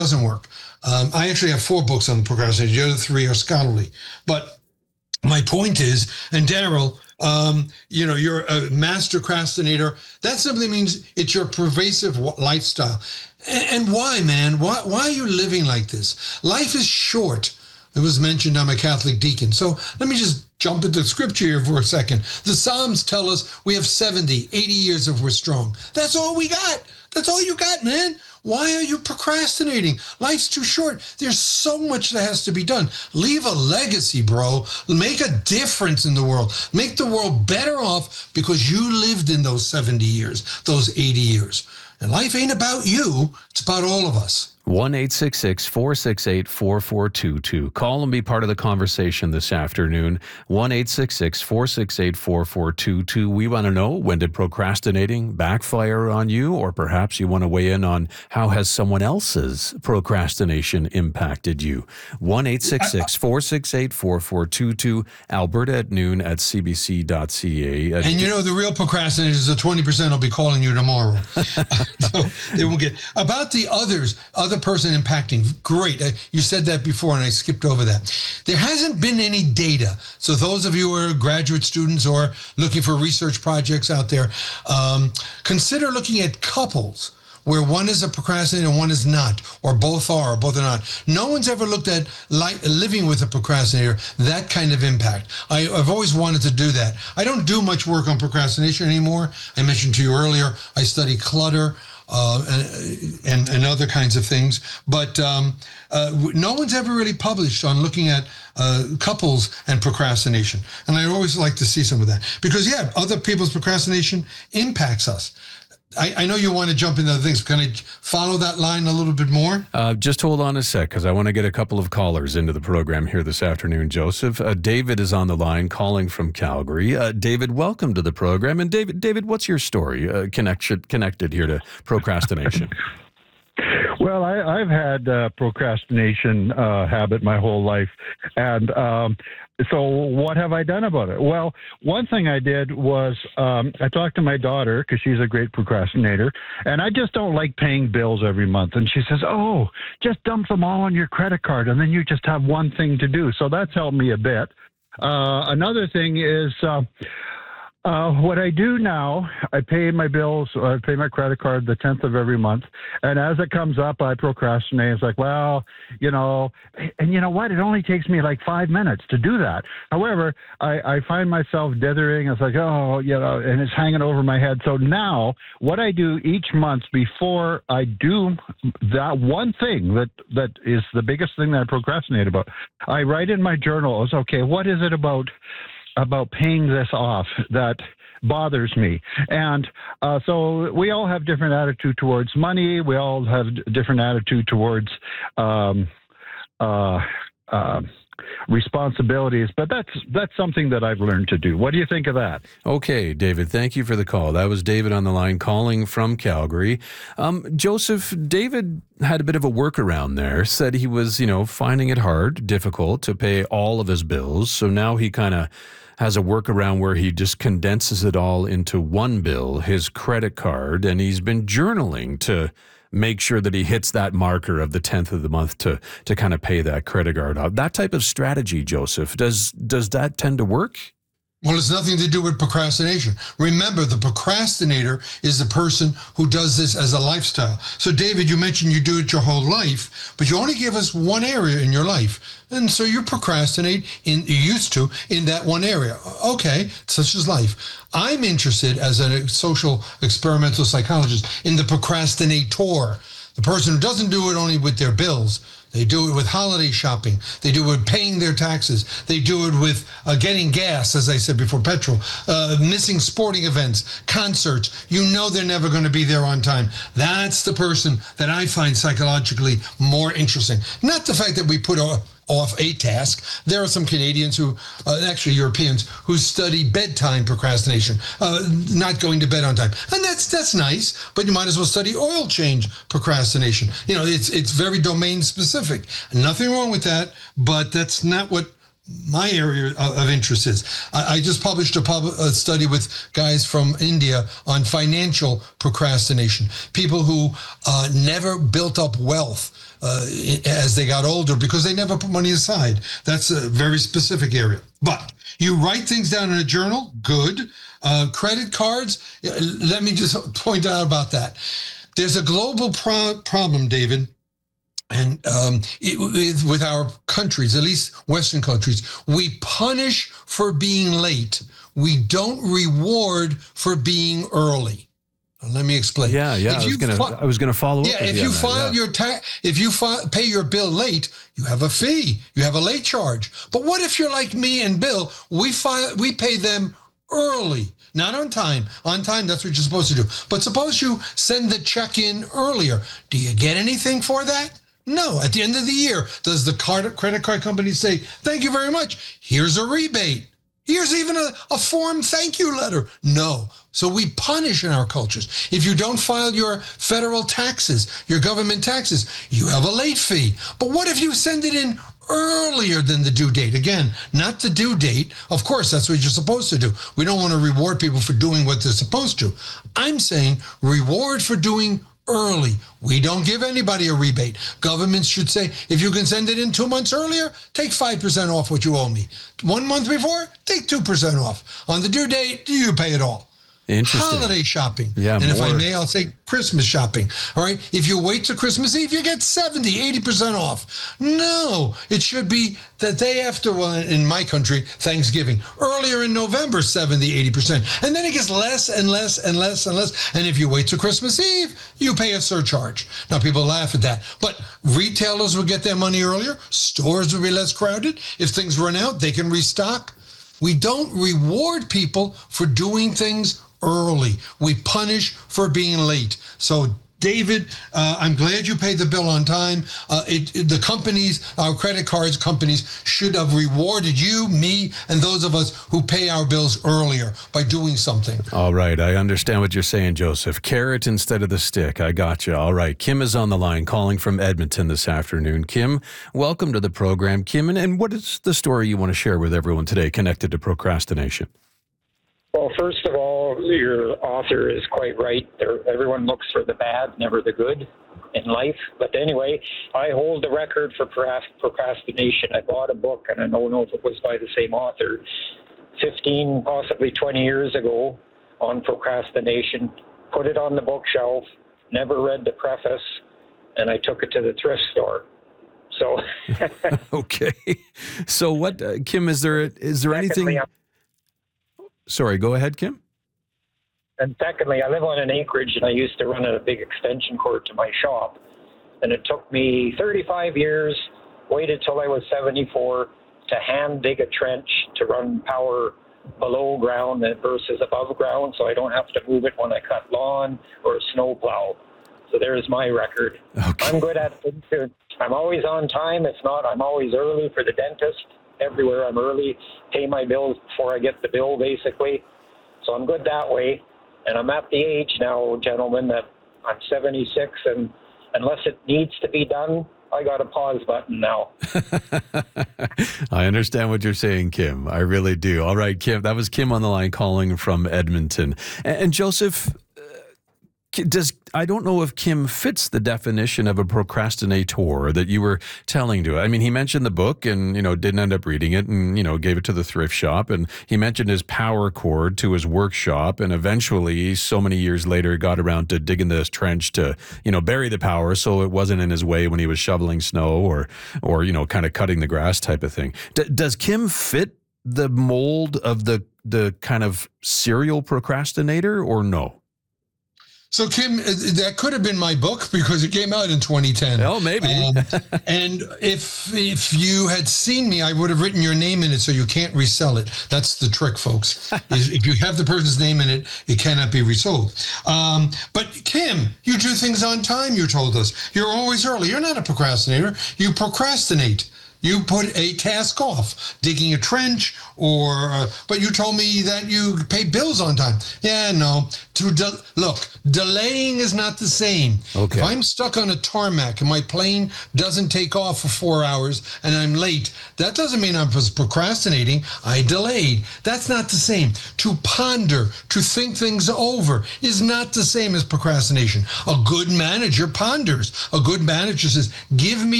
doesn't work. I actually have 4 books on procrastination. The other 3 are scholarly. But my point is, and Daryl, you're a master procrastinator. That simply means it's your pervasive lifestyle. And why, man? Why are you living like this? Life is short. It was mentioned I'm a Catholic deacon. So let me just jump into scripture here for a second. The Psalms tell us we have 70, 80 years if we're strong. That's all we got. That's all you got, man. Why are you procrastinating? Life's too short. There's so much that has to be done. Leave a legacy, bro. Make a difference in the world. Make the world better off because you lived in those 70 years, those 80 years. And life ain't about you. It's about all of us. 1-866-468-4422. Call and be part of the conversation this afternoon. 1-866-468-4422. We want to know, when did procrastinating backfire on you? Or perhaps you want to weigh in on how has someone else's procrastination impacted you? 1-866-468-4422. Alberta at noon at cbc.ca. And the real procrastinators, the 20% will be calling you tomorrow. So they won't get. About the other person impacting, great. You said that before and I skipped over that. There hasn't been any data. So those of you who are graduate students or looking for research projects out there, consider looking at couples where one is a procrastinator and one is not, or both are not. No one's ever looked at living with a procrastinator, that kind of impact. I've always wanted to do that. I don't do much work on procrastination anymore. I mentioned to you earlier, I study clutter, and other kinds of things. But no one's ever really published on looking at couples and procrastination. And I always like to see some of that. Because, other people's procrastination impacts us. I know you want to jump into other things. Can I follow that line a little bit more? Just hold on a sec, because I want to get a couple of callers into the program here this afternoon, Joseph. David is on the line calling from Calgary. David, welcome to the program. And David, what's your story connected here to procrastination? Well, I've had procrastination habit my whole life. And so what have I done about it? Well, one thing I did was I talked to my daughter, because she's a great procrastinator, and I just don't like paying bills every month. And she says, oh, just dump them all on your credit card, and then you just have one thing to do. So that's helped me a bit. Another thing is what I do now, I pay my bills, I pay my credit card the 10th of every month. And as it comes up, I procrastinate. It's like, well, and you know what? It only takes me like 5 minutes to do that. However, I find myself dithering. It's like, and it's hanging over my head. So now what I do each month before I do that one thing that is the biggest thing that I procrastinate about, I write in my journal, it's okay, what is it about paying this off that bothers me? And so we all have different attitude towards money. We all have different attitude towards responsibilities, but that's something that I've learned to do. What do you think of that? Okay, David, thank you for the call. That was David on the line calling from Calgary. Joseph, David had a bit of a workaround there, said he was, finding it difficult to pay all of his bills. So now he kind of has a workaround where he just condenses it all into one bill, his credit card, and he's been journaling to make sure that he hits that marker of the 10th of the month to kind of pay that credit card out. That type of strategy, Joseph, does that tend to work? Well, it's nothing to do with procrastination. Remember, the procrastinator is the person who does this as a lifestyle. So, David, you mentioned you do it your whole life, but you only give us one area in your life. And so you procrastinate, you used to, in that one area. Okay, such is life. I'm interested, as a social experimental psychologist, in the procrastinator, the person who doesn't do it only with their bills. They do it with holiday shopping. They do it with paying their taxes. They do it with getting gas, as I said before, petrol, missing sporting events, concerts. They're never going to be there on time. That's the person that I find psychologically more interesting. Not the fact that we put off a task. There are some Canadians who, actually Europeans, who study bedtime procrastination, not going to bed on time. And that's nice, but you might as well study oil change procrastination. It's very domain specific. Nothing wrong with that, but that's not what my area of interest is. I just published a study with guys from India on financial procrastination. People who never built up wealth as they got older because they never put money aside. That's a very specific area. But you write things down in a journal, good. Credit cards, let me just point out about that. There's a global problem, David, and with our countries, at least Western countries. We punish for being late. We don't reward for being early. Let me explain. Yeah. I was gonna follow up. Yeah, if you file your pay your bill late, you have a fee. You have a late charge. But what if you're like me and Bill? We pay them early, not on time. On time, that's what you're supposed to do. But suppose you send the check in earlier. Do you get anything for that? No. At the end of the year, does the credit card company say, thank you very much, here's a rebate? Here's even a form thank you letter. No. So we punish in our cultures. If you don't file your federal taxes, your government taxes, you have a late fee. But what if you send it in earlier than the due date? Again, not the due date. Of course, that's what you're supposed to do. We don't want to reward people for doing what they're supposed to. I'm saying reward for doing early. We don't give anybody a rebate. Governments should say, if you can send it in 2 months earlier, take 5% off what you owe me. 1 month before, take 2% off. On the due date, you pay it all. Interesting. Holiday shopping. Yeah, and if I more. may, I'll say Christmas shopping. All right. If you wait till Christmas Eve, you get 70, 80% off. No, it should be the day after, well, in my country, Thanksgiving. Earlier in November, 70, 80%. And then it gets less and less and less and less. And if you wait till Christmas Eve, you pay a surcharge. Now, people laugh at that. But retailers will get their money earlier. Stores will be less crowded. If things run out, they can restock. We don't reward people for doing things early. We punish for being late. So, David, I'm glad you paid the bill on time. The companies, our credit cards companies, should have rewarded you, me, and those of us who pay our bills earlier by doing something. All right. I understand what you're saying, Joseph. Carrot instead of the stick. I got you. All right. Kim is on the line calling from Edmonton this afternoon. Kim, welcome to the program. Kim, and what is the story you want to share with everyone today connected to procrastination? Well, first of all, your author is quite right. Everyone looks for the bad, never the good in life. But anyway, I hold the record for procrastination. I bought a book, and I don't know if it was by the same author, 15, possibly 20 years ago on procrastination, put it on the bookshelf, never read the preface, and I took it to the thrift store. So, okay. So what, Kim, is there anything... Sorry, go ahead, Kim. And secondly, I live on an acreage, and I used to run a big extension cord to my shop. And it took me 35 years, waited till I was 74, to hand dig a trench to run power below ground versus above ground, so I don't have to move it when I cut lawn or snow plow. So there's my record. Okay. I'm good at it. I'm always on time. If not, I'm always early for the dentist. Everywhere I'm early, pay my bills before I get the bill, basically. So I'm good that way. And I'm at the age now, gentlemen, that I'm 76, and unless it needs to be done, I got a pause button now. I understand what you're saying, Kim. I really do. All right, Kim, that was Kim on the line calling from Edmonton. And Joseph, I don't know if Kim fits the definition of a procrastinator that you were telling to. I mean, he mentioned the book and, didn't end up reading it and, gave it to the thrift shop. And he mentioned his power cord to his workshop. And eventually, so many years later, got around to digging this trench to, bury the power so it wasn't in his way when he was shoveling snow or kind of cutting the grass type of thing. Does Kim fit the mold of the kind of serial procrastinator or no? So, Kim, that could have been my book because it came out in 2010. Oh, maybe. And if you had seen me, I would have written your name in it so you can't resell it. That's the trick, folks. If you have the person's name in it, it cannot be resold. But, Kim, you do things on time, you told us. You're always early. You're not a procrastinator. You procrastinate. You put a task off, digging a trench, or but you told me that you pay bills on time. Yeah, no. Look, delaying is not the same. Okay. If I'm stuck on a tarmac and my plane doesn't take off for 4 hours and I'm late, that doesn't mean I was procrastinating. I delayed. That's not the same. To ponder, to think things over is not the same as procrastination. A good manager ponders. A good manager says, give me